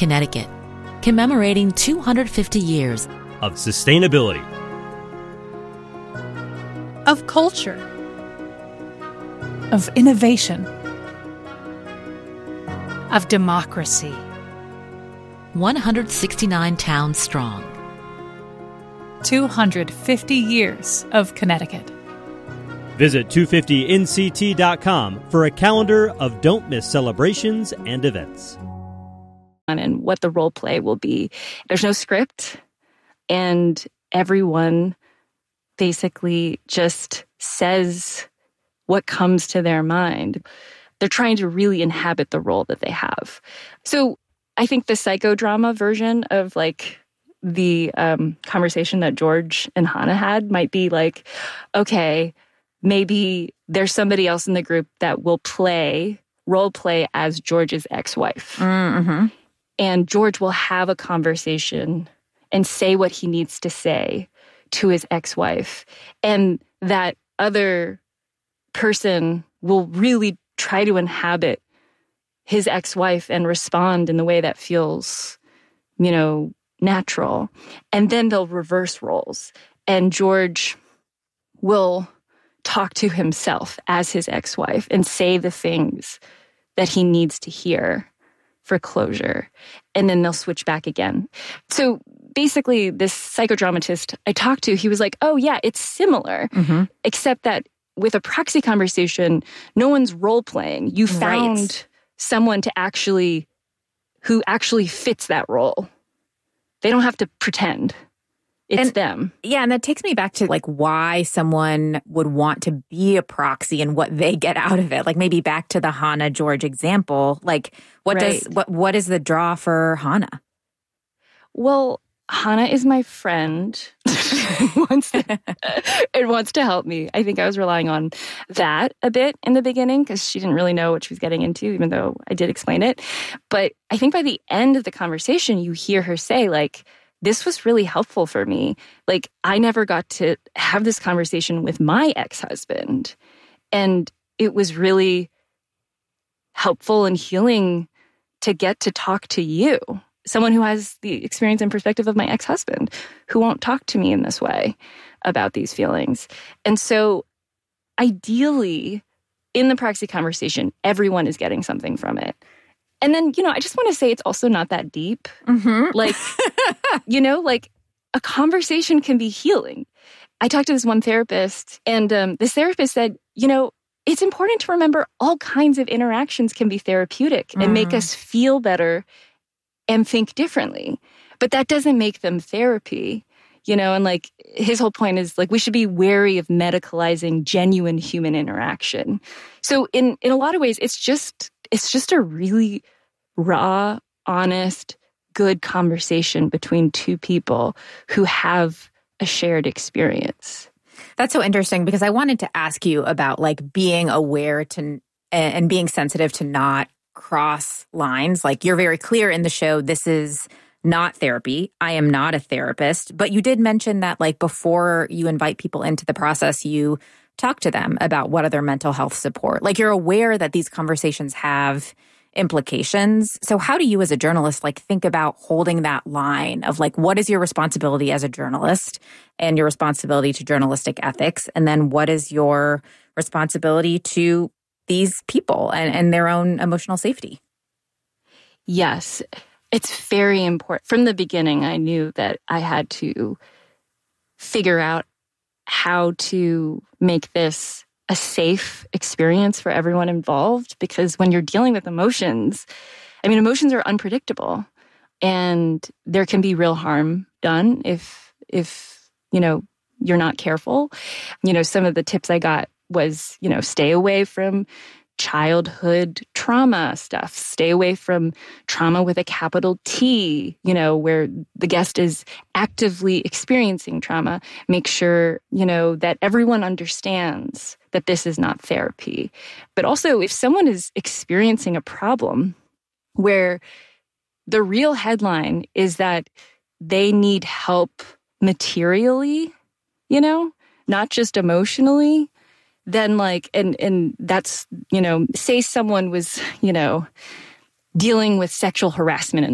Connecticut, commemorating 250 years of sustainability, of culture, of innovation, of democracy. 169 towns strong. 250 years of Connecticut. Visit 250nct.com for a calendar of don't miss celebrations and events. And what the role play will be. There's no script, and everyone basically just says what comes to their mind. They're trying to really inhabit the role that they have. So I think the psychodrama version of like the conversation that George and Hannah had might be like, okay, maybe there's somebody else in the group that will role play as George's ex-wife. Mm-hmm. And George will have a conversation and say what he needs to say to his ex-wife. And that other person will really try to inhabit his ex-wife and respond in the way that feels, natural. And then they'll reverse roles. And George will talk to himself as his ex-wife and say the things that he needs to hear for closure. And then they'll switch back again. So basically, this psychodramatist I talked to, he was like, oh yeah, it's similar, except that with a proxy conversation, no one's role-playing. You found someone who actually fits that role. They don't have to pretend. It's them. Yeah, and that takes me back to like why someone would want to be a proxy and what they get out of it. Like maybe back to the Hannah George example. Like what is the draw for Hannah? Well, Hannah is my friend and wants to help me. I think I was relying on that a bit in the beginning because she didn't really know what she was getting into, even though I did explain it. But I think by the end of the conversation, you hear her say like, this was really helpful for me. Like, I never got to have this conversation with my ex-husband. And it was really helpful and healing to get to talk to you, someone who has the experience and perspective of my ex-husband, who won't talk to me in this way about these feelings. And so, ideally, in the proxy conversation, everyone is getting something from it. And then, I just want to say it's also not that deep. Mm-hmm. Like, like a conversation can be healing. I talked to this one therapist, and this therapist said, it's important to remember all kinds of interactions can be therapeutic and make us feel better and think differently. But that doesn't make them therapy, and like his whole point is like we should be wary of medicalizing genuine human interaction. So in a lot of ways, it's just a really raw, honest, good conversation between two people who have a shared experience. That's so interesting because I wanted to ask you about like being aware to and being sensitive to not cross lines. Like you're very clear in the show, this is not therapy. I am not a therapist. But you did mention that like before you invite people into the process, you talk to them about what other mental health support. Like you're aware that these conversations have implications. So how do you as a journalist like think about holding that line of like what is your responsibility as a journalist and your responsibility to journalistic ethics? And then what is your responsibility to these people and their own emotional safety? Yes, it's very important. From the beginning, I knew that I had to figure out how to make this a safe experience for everyone involved, because when you're dealing with emotions, emotions are unpredictable and there can be real harm done if you're not careful. Some of the tips I got was, stay away from childhood trauma stuff, stay away from trauma with a capital T, where the guest is actively experiencing trauma. Make sure, that everyone understands that this is not therapy. But also, if someone is experiencing a problem where the real headline is that they need help materially, not just emotionally, then and that's, say someone was, dealing with sexual harassment in